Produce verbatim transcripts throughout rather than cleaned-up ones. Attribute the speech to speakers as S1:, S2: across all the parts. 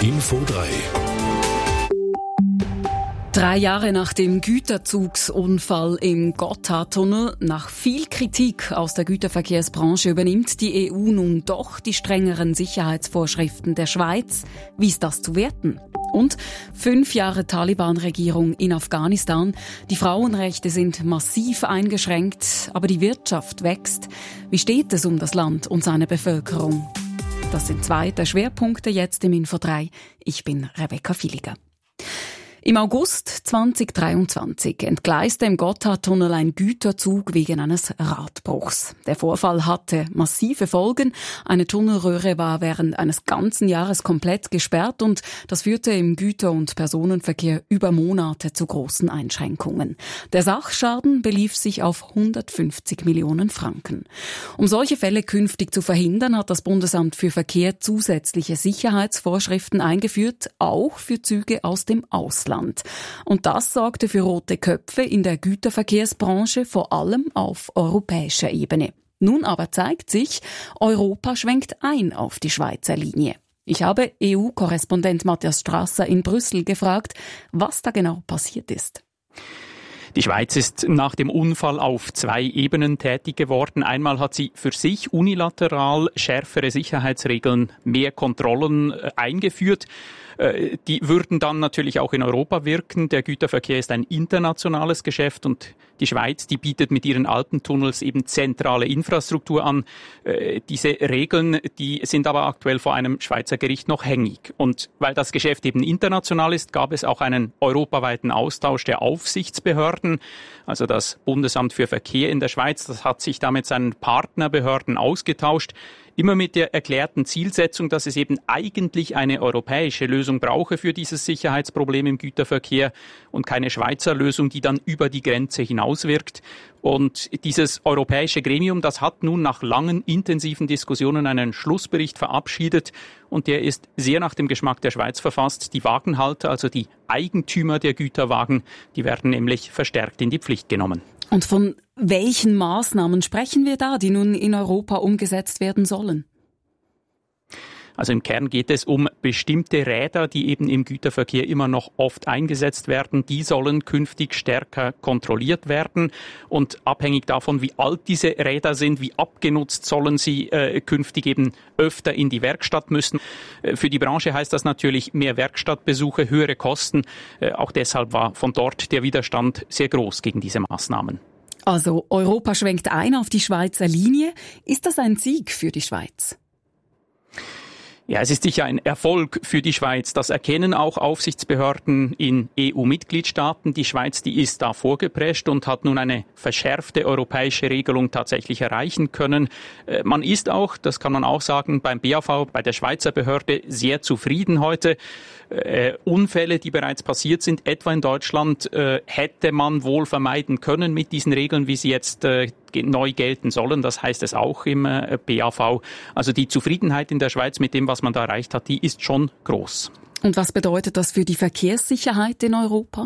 S1: Info drei.
S2: Drei Jahre nach dem Güterzugsunfall im Gotthardtunnel, nach viel Kritik aus der Güterverkehrsbranche übernimmt die E U nun doch die strengeren Sicherheitsvorschriften der Schweiz. Wie ist das zu werten? Und fünf Jahre Taliban-Regierung in Afghanistan. Die Frauenrechte sind massiv eingeschränkt, aber die Wirtschaft wächst. Wie steht es um das Land und seine Bevölkerung? Das sind zwei der Schwerpunkte jetzt im Info drei. Ich bin Rebecca Villiger. Im August zweitausenddreiundzwanzig entgleiste im Gotthardtunnel ein Güterzug wegen eines Radbruchs. Der Vorfall hatte massive Folgen. Eine Tunnelröhre war während eines ganzen Jahres komplett gesperrt und das führte im Güter- und Personenverkehr über Monate zu großen Einschränkungen. Der Sachschaden belief sich auf hundertfünfzig Millionen Franken. Um solche Fälle künftig zu verhindern, hat das Bundesamt für Verkehr zusätzliche Sicherheitsvorschriften eingeführt, auch für Züge aus dem Ausland. Und das sorgte für rote Köpfe in der Güterverkehrsbranche, vor allem auf europäischer Ebene. Nun aber zeigt sich, Europa schwenkt ein auf die Schweizer Linie. Ich habe E U-Korrespondent Matthias Strasser in Brüssel gefragt, was da genau passiert ist.
S3: Die Schweiz ist nach dem Unfall auf zwei Ebenen tätig geworden. Einmal hat sie für sich unilateral schärfere Sicherheitsregeln, mehr Kontrollen eingeführt. Die würden dann natürlich auch in Europa wirken. Der Güterverkehr ist ein internationales Geschäft und die Schweiz, die bietet mit ihren Alpentunnels eben zentrale Infrastruktur an. Diese Regeln, die sind aber aktuell vor einem Schweizer Gericht noch hängig. Und weil das Geschäft eben international ist, gab es auch einen europaweiten Austausch der Aufsichtsbehörden. Also das Bundesamt für Verkehr in der Schweiz, das hat sich da mit seinen Partnerbehörden ausgetauscht. Immer mit der erklärten Zielsetzung, dass es eben eigentlich eine europäische Lösung brauche für dieses Sicherheitsproblem im Güterverkehr und keine Schweizer Lösung, die dann über die Grenze hinauswirkt. Und dieses europäische Gremium, das hat nun nach langen, intensiven Diskussionen einen Schlussbericht verabschiedet. Und der ist sehr nach dem Geschmack der Schweiz verfasst. Die Wagenhalter, also die Eigentümer der Güterwagen, die werden nämlich verstärkt in die Pflicht genommen.
S2: Und von welchen Maßnahmen sprechen wir da, die nun in Europa umgesetzt werden sollen?
S3: Also im Kern geht es um bestimmte Räder, die eben im Güterverkehr immer noch oft eingesetzt werden. Die sollen künftig stärker kontrolliert werden. Und abhängig davon, wie alt diese Räder sind, wie abgenutzt, sollen sie äh, künftig eben öfter in die Werkstatt müssen. Äh, für die Branche heißt das natürlich mehr Werkstattbesuche, höhere Kosten. Äh, auch deshalb war von dort der Widerstand sehr groß gegen diese Maßnahmen.
S2: Also Europa schwenkt ein auf die Schweizer Linie. Ist das ein Sieg für die Schweiz?
S3: Ja, es ist sicher ein Erfolg für die Schweiz. Das erkennen auch Aufsichtsbehörden in E U-Mitgliedstaaten. Die Schweiz, die ist da vorgeprescht und hat nun eine verschärfte europäische Regelung tatsächlich erreichen können. Man ist auch, das kann man auch sagen, beim B A V, bei der Schweizer Behörde sehr zufrieden heute. Äh, Unfälle, die bereits passiert sind, etwa in Deutschland, äh, hätte man wohl vermeiden können mit diesen Regeln, wie sie jetzt äh, neu gelten sollen. Das heißt es auch im äh, B A V. Also die Zufriedenheit in der Schweiz mit dem, was man da erreicht hat, die ist schon groß.
S2: Und was bedeutet das für die Verkehrssicherheit in Europa?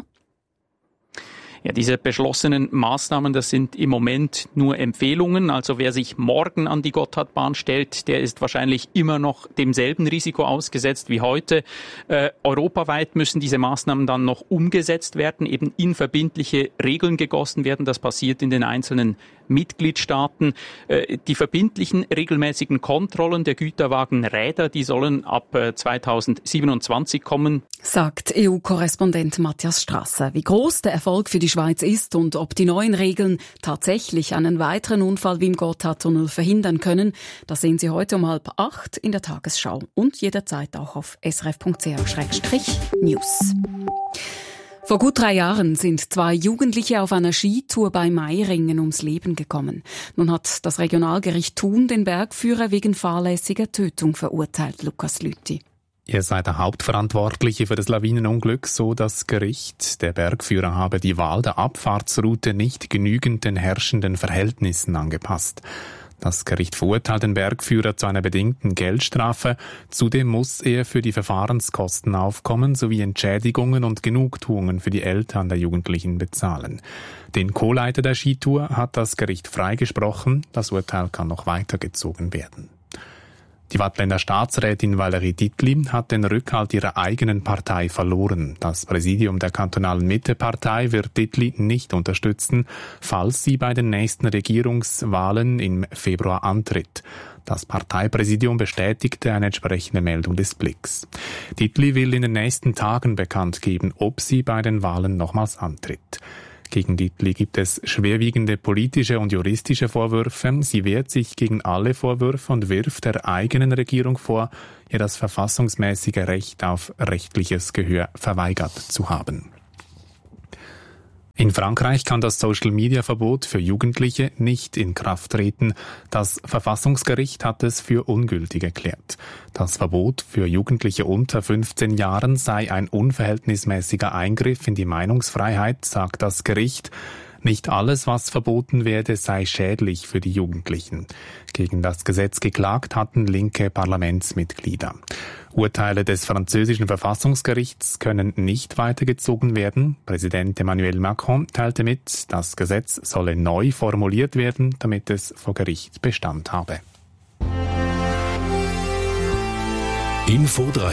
S3: Ja, diese beschlossenen Maßnahmen, das sind im Moment nur Empfehlungen. Also wer sich morgen an die Gotthardbahn stellt, der ist wahrscheinlich immer noch demselben Risiko ausgesetzt wie heute. Äh, europaweit müssen diese Maßnahmen dann noch umgesetzt werden, eben in verbindliche Regeln gegossen werden. Das passiert in den einzelnen Mitgliedstaaten. Äh, die verbindlichen regelmäßigen Kontrollen der Güterwagenräder, die sollen ab äh, zweitausendsiebenundzwanzig kommen.
S2: Sagt E U-Korrespondent Matthias Strasser. Wie groß der Erfolg für die Schweiz ist und ob die neuen Regeln tatsächlich einen weiteren Unfall wie im Gotthardtunnel verhindern können, das sehen Sie heute um halb acht in der Tagesschau und jederzeit auch auf s r f punkt c h slash news. Vor gut drei Jahren sind zwei Jugendliche auf einer Skitour bei Meiringen ums Leben gekommen. Nun hat das Regionalgericht Thun den Bergführer wegen fahrlässiger Tötung verurteilt, Lukas Lüthi.
S4: Er sei der Hauptverantwortliche für das Lawinenunglück, so das Gericht. Der Bergführer habe die Wahl der Abfahrtsroute nicht genügend den herrschenden Verhältnissen angepasst. Das Gericht verurteilt den Bergführer zu einer bedingten Geldstrafe. Zudem muss er für die Verfahrenskosten aufkommen sowie Entschädigungen und Genugtuungen für die Eltern der Jugendlichen bezahlen. Den Co-Leiter der Skitour hat das Gericht freigesprochen. Das Urteil kann noch weitergezogen werden. Die Waadtländer Staatsrätin Valérie Dietli hat den Rückhalt ihrer eigenen Partei verloren. Das Präsidium der kantonalen Mittepartei wird Dietli nicht unterstützen, falls sie bei den nächsten Regierungswahlen im Februar antritt. Das Parteipräsidium bestätigte eine entsprechende Meldung des Blicks. Dietli will in den nächsten Tagen bekannt geben, ob sie bei den Wahlen nochmals antritt. Gegen Dietli gibt es schwerwiegende politische und juristische Vorwürfe. Sie wehrt sich gegen alle Vorwürfe und wirft der eigenen Regierung vor, ihr das verfassungsmäßige Recht auf rechtliches Gehör verweigert zu haben. In Frankreich kann das Social-Media-Verbot für Jugendliche nicht in Kraft treten. Das Verfassungsgericht hat es für ungültig erklärt. Das Verbot für Jugendliche unter fünfzehn Jahren sei ein unverhältnismäßiger Eingriff in die Meinungsfreiheit, sagt das Gericht. Nicht alles, was verboten werde, sei schädlich für die Jugendlichen. Gegen das Gesetz geklagt hatten linke Parlamentsmitglieder. Urteile des französischen Verfassungsgerichts können nicht weitergezogen werden. Präsident Emmanuel Macron teilte mit, das Gesetz solle neu formuliert werden, damit es vor Gericht Bestand habe.
S1: Info drei.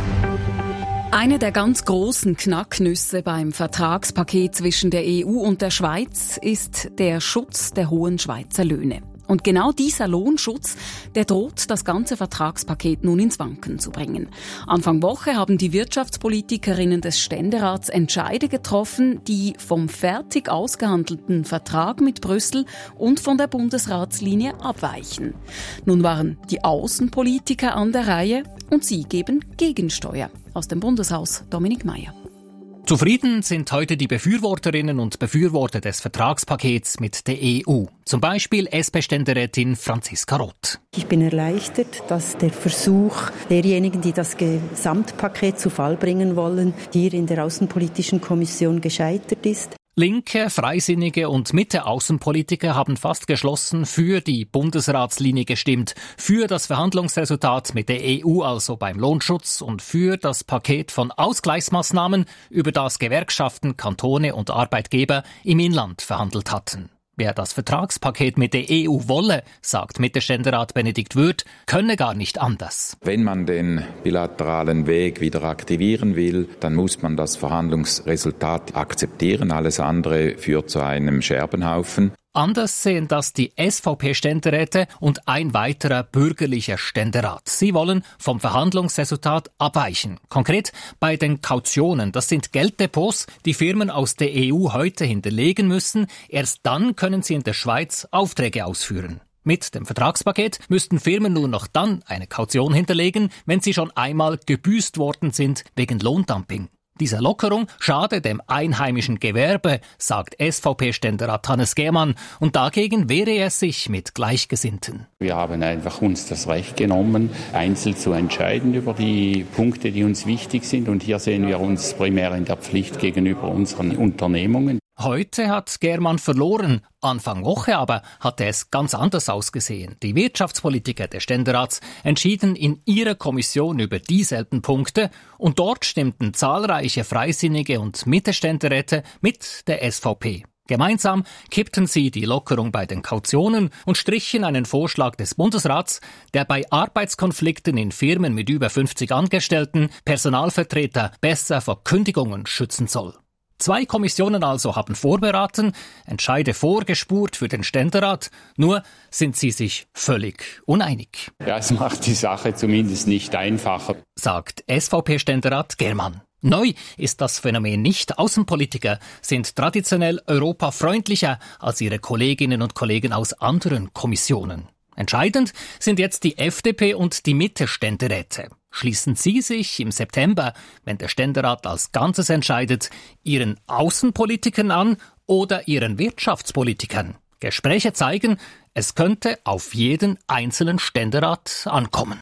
S2: Eine der ganz großen Knacknüsse beim Vertragspaket zwischen der E U und der Schweiz ist der Schutz der hohen Schweizer Löhne. Und genau dieser Lohnschutz, der droht, das ganze Vertragspaket nun ins Wanken zu bringen. Anfang Woche haben die Wirtschaftspolitikerinnen des Ständerats Entscheide getroffen, die vom fertig ausgehandelten Vertrag mit Brüssel und von der Bundesratslinie abweichen. Nun waren die Außenpolitiker an der Reihe und sie geben Gegensteuer. Aus dem Bundeshaus Dominik Meyer.
S5: Zufrieden sind heute die Befürworterinnen und Befürworter des Vertragspakets mit der E U. Zum Beispiel S P-Ständerätin Franziska Roth.
S6: Ich bin erleichtert, dass der Versuch derjenigen, die das Gesamtpaket zu Fall bringen wollen, hier in der Außenpolitischen Kommission gescheitert ist.
S5: Linke, Freisinnige und Mitte-Außenpolitiker haben fast geschlossen für die Bundesratslinie gestimmt, für das Verhandlungsresultat mit der E U, also beim Lohnschutz, und für das Paket von Ausgleichsmaßnahmen, über das Gewerkschaften, Kantone und Arbeitgeber im Inland verhandelt hatten. Wer das Vertragspaket mit der E U wolle, sagt Mitte-Ständerat Benedikt Würth, könne gar nicht anders.
S7: Wenn man den bilateralen Weg wieder aktivieren will, dann muss man das Verhandlungsresultat akzeptieren. Alles andere führt zu einem Scherbenhaufen.
S5: Anders sehen das die S V P-Ständeräte und ein weiterer bürgerlicher Ständerat. Sie wollen vom Verhandlungsresultat abweichen. Konkret bei den Kautionen. Das sind Gelddepots, die Firmen aus der E U heute hinterlegen müssen. Erst dann können sie in der Schweiz Aufträge ausführen. Mit dem Vertragspaket müssten Firmen nur noch dann eine Kaution hinterlegen, wenn sie schon einmal gebüßt worden sind wegen Lohndumping. Diese Lockerung schade dem einheimischen Gewerbe, sagt S V P-Ständerat Hannes Germann, und dagegen wehre er sich mit Gleichgesinnten.
S8: Wir haben einfach uns das Recht genommen, einzeln zu entscheiden über die Punkte, die uns wichtig sind, und hier sehen wir uns primär in der Pflicht gegenüber unseren Unternehmungen.
S5: Heute hat Germann verloren. Anfang Woche aber hatte es ganz anders ausgesehen. Die Wirtschaftspolitiker des Ständerats entschieden in ihrer Kommission über dieselben Punkte und dort stimmten zahlreiche Freisinnige und Mitte-Ständeräte mit der S V P. Gemeinsam kippten sie die Lockerung bei den Kautionen und strichen einen Vorschlag des Bundesrats, der bei Arbeitskonflikten in Firmen mit über fünfzig Angestellten Personalvertreter besser vor Kündigungen schützen soll. Zwei Kommissionen also haben vorberaten, Entscheide vorgespurt für den Ständerat, nur sind sie sich völlig uneinig.
S8: Ja, es macht die Sache zumindest nicht einfacher,
S5: sagt S V P-Ständerat Germann. Neu ist das Phänomen nicht. Außenpolitiker sind traditionell europafreundlicher als ihre Kolleginnen und Kollegen aus anderen Kommissionen. Entscheidend sind jetzt die F D P und die Mitte-Ständeräte. Schließen sie sich im September, wenn der Ständerat als Ganzes entscheidet, ihren Außenpolitikern an oder ihren Wirtschaftspolitikern? Gespräche zeigen, es könnte auf jeden einzelnen Ständerat ankommen.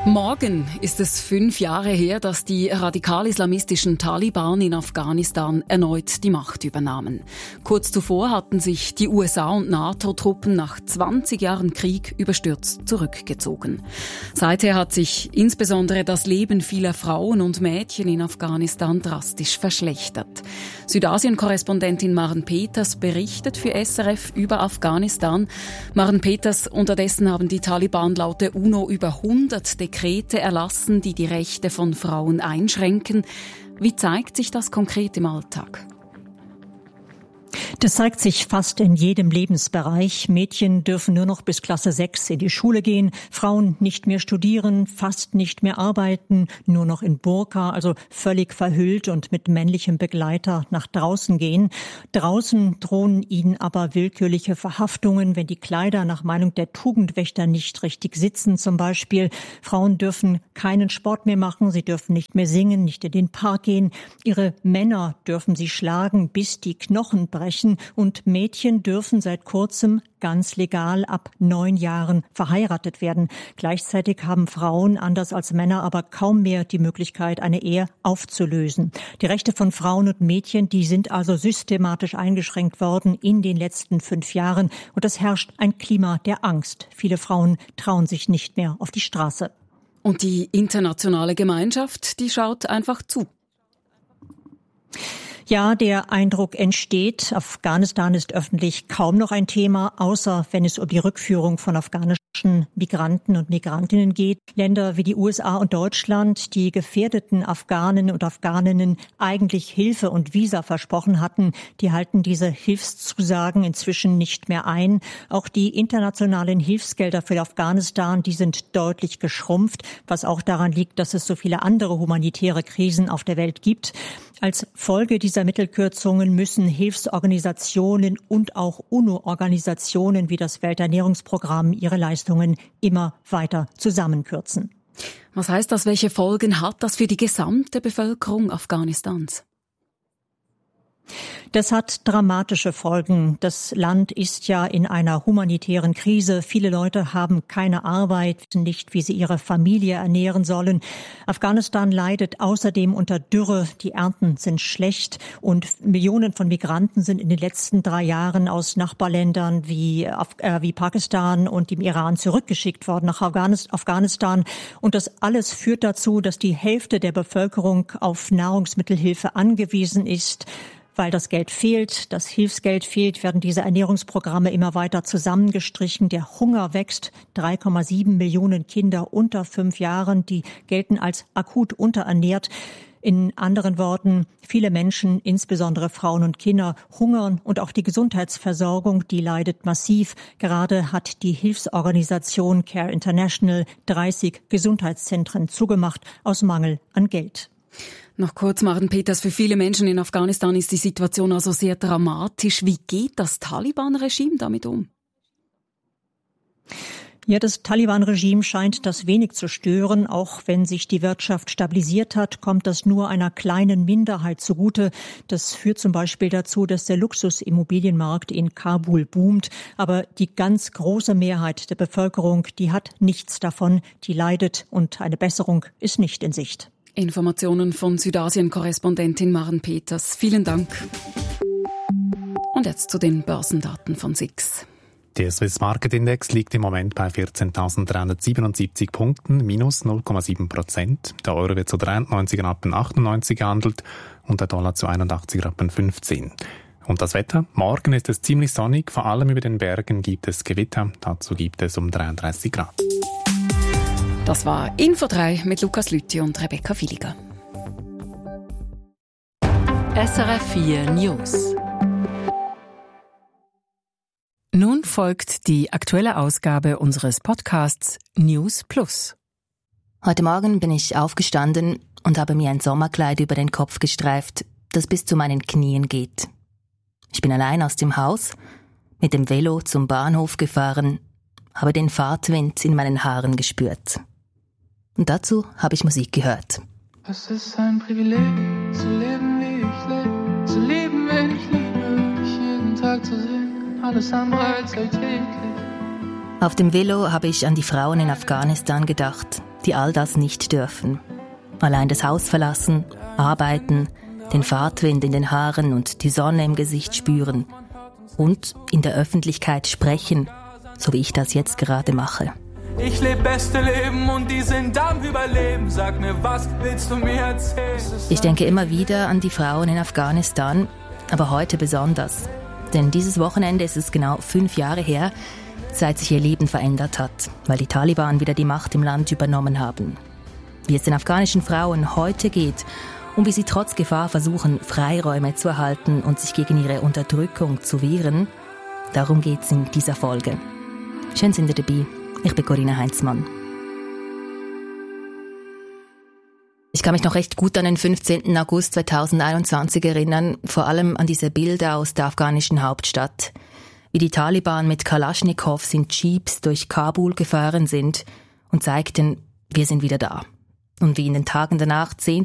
S2: Morgen ist es fünf Jahre her, dass die radikal-islamistischen Taliban in Afghanistan erneut die Macht übernahmen. Kurz zuvor hatten sich die U S A und NATO-Truppen nach zwanzig Jahren Krieg überstürzt zurückgezogen. Seither hat sich insbesondere das Leben vieler Frauen und Mädchen in Afghanistan drastisch verschlechtert. Südasien-Korrespondentin Maren Peters berichtet für S R F über Afghanistan. Maren Peters, unterdessen haben die Taliban laut der UNO über hundert Dekrete erlassen, die die Rechte von Frauen einschränken. Wie zeigt sich das konkret im Alltag?
S9: Das zeigt sich fast in jedem Lebensbereich. Mädchen dürfen nur noch bis Klasse sechs in die Schule gehen, Frauen nicht mehr studieren, fast nicht mehr arbeiten, nur noch in Burka, also völlig verhüllt und mit männlichem Begleiter nach draußen gehen. Draußen drohen ihnen aber willkürliche Verhaftungen, wenn die Kleider nach Meinung der Tugendwächter nicht richtig sitzen zum Beispiel. Frauen dürfen keinen Sport mehr machen, sie dürfen nicht mehr singen, nicht in den Park gehen. Ihre Männer dürfen sie schlagen, bis die Knochen brechen. Und Mädchen dürfen seit kurzem ganz legal ab neun Jahren verheiratet werden. Gleichzeitig haben Frauen, anders als Männer, aber kaum mehr die Möglichkeit, eine Ehe aufzulösen. Die Rechte von Frauen und Mädchen, die sind also systematisch eingeschränkt worden in den letzten fünf Jahren. Und es herrscht ein Klima der Angst. Viele Frauen trauen sich nicht mehr auf die Straße.
S2: Und die internationale Gemeinschaft, die schaut einfach zu.
S9: Ja, der Eindruck entsteht, Afghanistan ist öffentlich kaum noch ein Thema, außer wenn es um die Rückführung von afghanischen Migranten und Migrantinnen geht. Länder wie die U S A und Deutschland, die gefährdeten Afghanen und Afghaninnen eigentlich Hilfe und Visa versprochen hatten, die halten diese Hilfszusagen inzwischen nicht mehr ein. Auch die internationalen Hilfsgelder für Afghanistan, die sind deutlich geschrumpft, was auch daran liegt, dass es so viele andere humanitäre Krisen auf der Welt gibt. Als Folge dieser Mittelkürzungen müssen Hilfsorganisationen und auch UNO-Organisationen wie das Welternährungsprogramm ihre Leistungen immer weiter zusammenkürzen.
S2: Was heißt das? Welche Folgen hat das für die gesamte Bevölkerung Afghanistans?
S9: Das hat dramatische Folgen. Das Land ist ja in einer humanitären Krise. Viele Leute haben keine Arbeit, nicht wie sie ihre Familie ernähren sollen. Afghanistan leidet außerdem unter Dürre. Die Ernten sind schlecht und Millionen von Migranten sind in den letzten drei Jahren aus Nachbarländern wie, äh, wie Pakistan und dem Iran zurückgeschickt worden nach Afghanistan. Und das alles führt dazu, dass die Hälfte der Bevölkerung auf Nahrungsmittelhilfe angewiesen ist. Weil das Geld fehlt, das Hilfsgeld fehlt, werden diese Ernährungsprogramme immer weiter zusammengestrichen. Der Hunger wächst. drei Komma sieben Millionen Kinder unter fünf Jahren, die gelten als akut unterernährt. In anderen Worten, viele Menschen, insbesondere Frauen und Kinder, hungern und auch die Gesundheitsversorgung, die leidet massiv. Gerade hat die Hilfsorganisation Care International dreißig Gesundheitszentren zugemacht aus Mangel an Geld.
S2: Noch kurz, Maren Peters, für viele Menschen in Afghanistan ist die Situation also sehr dramatisch. Wie geht das Taliban-Regime damit um?
S9: Ja, das Taliban-Regime scheint das wenig zu stören. Auch wenn sich die Wirtschaft stabilisiert hat, kommt das nur einer kleinen Minderheit zugute. Das führt zum Beispiel dazu, dass der Luxusimmobilienmarkt in Kabul boomt. Aber die ganz große Mehrheit der Bevölkerung, die hat nichts davon, die leidet und eine Besserung ist nicht in Sicht.
S2: Informationen von Südasien-Korrespondentin Maren Peters. Vielen Dank. Und jetzt zu den Börsendaten von S I X.
S4: Der Swiss Market Index liegt im Moment bei vierzehntausenddreihundertsiebenundsiebzig Punkten, minus null Komma sieben Prozent. Der Euro wird zu dreiundneunzig Rappen achtundneunzig gehandelt und der Dollar zu einundachtzig Rappen fünfzehn. Und das Wetter? Morgen ist es ziemlich sonnig, vor allem über den Bergen gibt es Gewitter. Dazu gibt es um dreiunddreißig Grad.
S2: Das war Info drei mit Lukas Lüthi und Rebecca Filiger.
S10: S R F vier News. Nun folgt die aktuelle Ausgabe unseres Podcasts News Plus.
S11: Heute Morgen bin ich aufgestanden und habe mir ein Sommerkleid über den Kopf gestreift, das bis zu meinen Knien geht. Ich bin allein aus dem Haus, mit dem Velo zum Bahnhof gefahren, habe den Fahrtwind in meinen Haaren gespürt. Und dazu habe ich Musik gehört.
S12: Es ist ein Privileg, zu leben, wie ich lebe, zu lieben, wen ich liebe, mich jeden Tag zu sehen, alles andere als alltäglich.
S11: Auf dem Velo habe ich an die Frauen in Afghanistan gedacht, die all das nicht dürfen. Allein das Haus verlassen, arbeiten, den Fahrtwind in den Haaren und die Sonne im Gesicht spüren und in der Öffentlichkeit sprechen, so wie ich das jetzt gerade mache.
S12: Ich lebe beste Leben und die sind am Überleben. Sag mir, was willst du mir erzählen?
S11: Ich denke immer wieder an die Frauen in Afghanistan, aber heute besonders. Denn dieses Wochenende ist es genau fünf Jahre her, seit sich ihr Leben verändert hat, weil die Taliban wieder die Macht im Land übernommen haben. Wie es den afghanischen Frauen heute geht und wie sie trotz Gefahr versuchen, Freiräume zu erhalten und sich gegen ihre Unterdrückung zu wehren, darum geht's in dieser Folge. Schön sind ihr dabei. Ich bin Corinna Heinzmann. Ich kann mich noch recht gut an den fünfzehnten August zweitausendeinundzwanzig erinnern, vor allem an diese Bilder aus der afghanischen Hauptstadt, wie die Taliban mit Kalaschnikows in Jeeps durch Kabul gefahren sind und zeigten, wir sind wieder da. Und wie in den Tagen danach